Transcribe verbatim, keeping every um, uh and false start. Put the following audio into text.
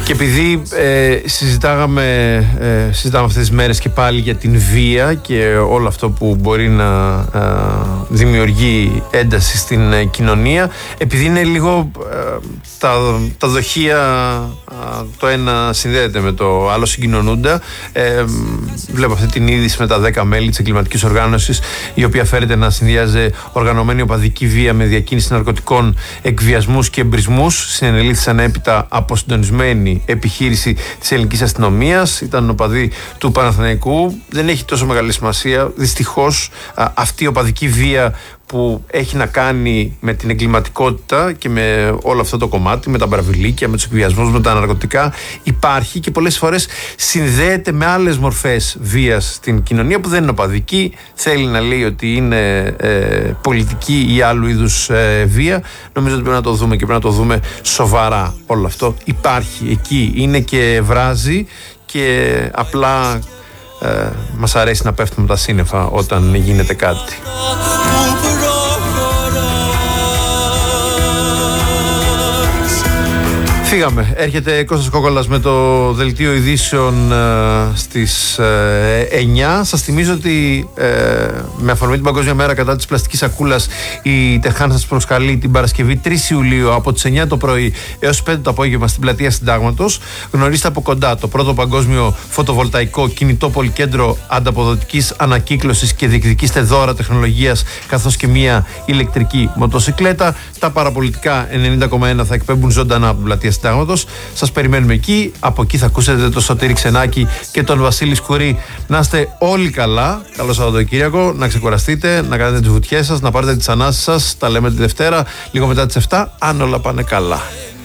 Και επειδή ε, συζητάγαμε, ε, συζητάμε αυτές τις μέρες και πάλι για την βία και όλο αυτό που μπορεί να ε, δημιουργεί ένταση στην ε, κοινωνία, επειδή είναι λίγο ε, τα, τα δοχεία ε, το ένα συνδέεται με το άλλο, συγκοινωνούντα. Ε, βλέπω αυτή την είδηση με τα δέκα μέλη της εγκληματικής οργάνωσης, η οποία φέρεται να συνδυάζει οργανωμένη οπαδική βία με διακίνηση ναρκωτικών, εκβιασμούς και εμπρισμούς. Συνενελήφθησαν έπειτα από συντονισμένη επιχείρηση της ελληνικής αστυνομίας. Ήταν οπαδοί του Παναθηναϊκού. Δεν έχει τόσο μεγάλη σημασία. Δυστυχώς αυτή η οπαδική βία που έχει να κάνει με την εγκληματικότητα και με όλο αυτό το κομμάτι, με τα μπραβιλίκια, με τους εκβιασμούς, με τα ναρκωτικά, υπάρχει και πολλές φορές συνδέεται με άλλες μορφές βίας στην κοινωνία που δεν είναι οπαδική. Θέλει να λέει ότι είναι ε, πολιτική ή άλλου είδους ε, βία. Νομίζω ότι πρέπει να το δούμε και πρέπει να το δούμε σοβαρά όλο αυτό. Υπάρχει εκεί, είναι και βράζει και απλά ε, μας αρέσει να πέφτουμε τα σύννεφα όταν γίνεται κάτι. Φύγαμε. Έρχεται Κώστας Κόκολας με το δελτίο ειδήσεων ε, στις ε, εννιά. Σας θυμίζω ότι ε, με αφορμή την Παγκόσμια Μέρα κατά της πλαστικής σακούλας, η Τεχάν σας προσκαλεί την Παρασκευή τρεις Ιουλίου από τις εννιά το πρωί έως πέντε το απόγευμα στην Πλατεία Συντάγματος. Γνωρίστε από κοντά το πρώτο παγκόσμιο φωτοβολταϊκό κινητό πολυκέντρο ανταποδοτικής ανακύκλωσης και διεκδικήστε δώρα τεχνολογίας, καθώς και μια ηλεκτρική μοτοσυκλέτα. Τα παραπολιτικά ενενήντα κόμμα ένα θα εκπέμπουν ζωντανά από την Πλατεία Συντάγματος. Σας περιμένουμε εκεί. Από εκεί θα ακούσετε το Σωτήρη Ξενάκη και τον Βασίλη Σκουρή. Να είστε όλοι καλά. Καλό Σαββατοκύριακο. Να ξεκουραστείτε, να κάνετε τις βουτιές σας, να πάρετε τις ανάσεις σας. Τα λέμε τη Δευτέρα, λίγο μετά τις εφτά, αν όλα πάνε καλά.